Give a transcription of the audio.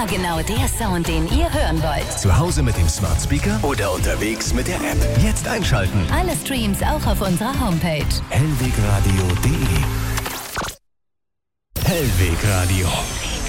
Immer genau der Sound, den ihr hören wollt. Zu Hause mit dem Smart Speaker oder unterwegs mit der App. Jetzt einschalten. Alle Streams auch auf unserer Homepage. hellwegradio.de Hellweg Radio.